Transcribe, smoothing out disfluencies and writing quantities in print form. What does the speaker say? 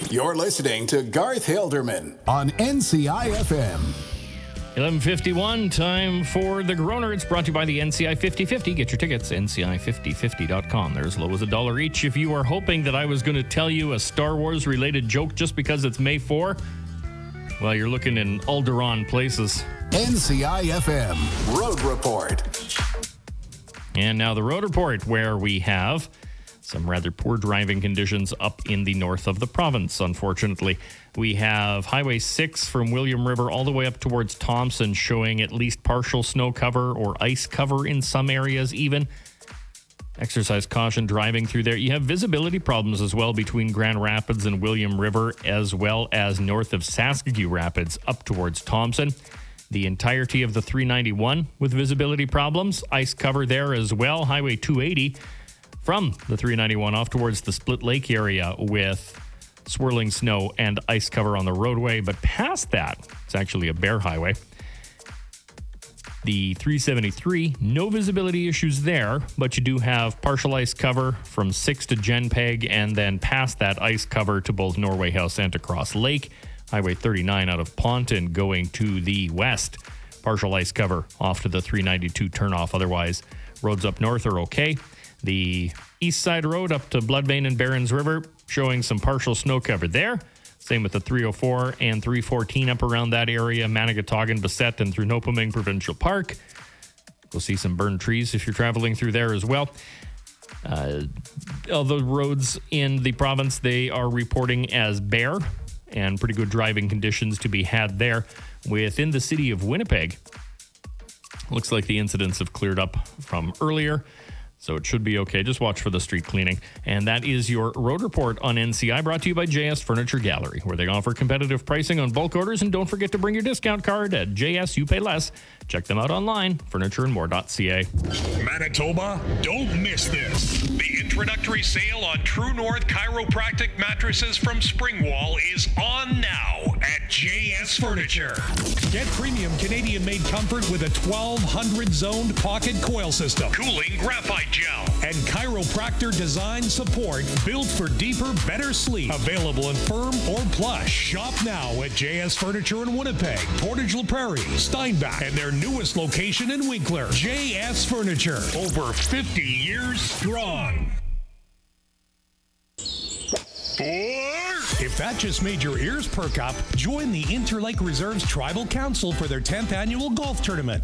You're listening to Garth Hilderman on NCI-FM. 11:51, time for the Groner. It's brought to you by the NCI 50/50. Get your tickets, NCI5050.com. They're as low as $1 each. If you are hoping that I was going to tell you a Star Wars-related joke just because it's May 4, well, you're looking in Alderaan places. NCI-FM Road Report. And now the Road Report, where we have some rather poor driving conditions up in the north of the province, unfortunately. We have Highway 6 from William River all the way up towards Thompson showing at least partial snow cover or ice cover in some areas even. Exercise caution driving through there. You have visibility problems as well between Grand Rapids and William River, as well as north of Saskatoon Rapids up towards Thompson. The entirety of the 391 with visibility problems. Ice cover there as well. Highway 280 from the 391 off towards the Split Lake area with swirling snow and ice cover on the roadway. But past that, it's actually a bare highway. The 373, no visibility issues there, but you do have partial ice cover from 6 to Genpeg and then past that ice cover to both Norway House and to Cross Lake. Highway 39 out of Ponton going to the west. Partial ice cover off to the 392 turnoff. Otherwise, roads up north are okay. The east side road up to Bloodvein and Barons River showing some partial snow cover there. Same with the 304 and 314 up around that area. Manigatogan, Bassett, and through Nopaming Provincial Park. We'll see some burned trees if you're traveling through there as well. All the roads in the province, they are reporting as bare and pretty good driving conditions to be had there. Within the city of Winnipeg, looks like the incidents have cleared up from earlier, so it should be okay. Just watch for the street cleaning. And that is your Road Report on NCI, brought to you by JS Furniture Gallery, where they offer competitive pricing on bulk orders. And don't forget to bring your discount card at JS You Pay Less. Check them out online, furnitureandmore.ca. Manitoba, don't miss this. The introductory sale on True North Chiropractic mattresses from Springwall is on now at JS Furniture. Get premium Canadian-made comfort with a 1200-zoned pocket coil system, cooling graphite gel, and chiropractor design support built for deeper, better sleep. Available in firm or plush. Shop now at JS Furniture in Winnipeg, Portage La Prairie, Steinbach, and their newest location in Winkler. JS Furniture, over 50 years strong. If that just made your ears perk up, join the Interlake Reserves Tribal Council for their 10th annual golf tournament.